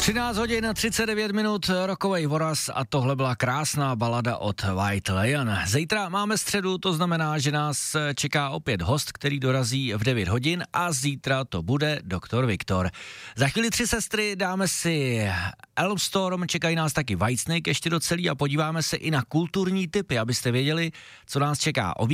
13 hodin 39 minut, rokovej voraz a tohle byla krásná balada od White Lion. Zítra máme středu, to znamená, že nás čeká opět host, který dorazí v 9 hodin a zítra to bude doktor Viktor. Za chvíli 3 sestry, dáme si Elmstorm, čekají nás taky Whitesnake ještě docelý a podíváme se i na kulturní tipy, abyste věděli, co nás čeká.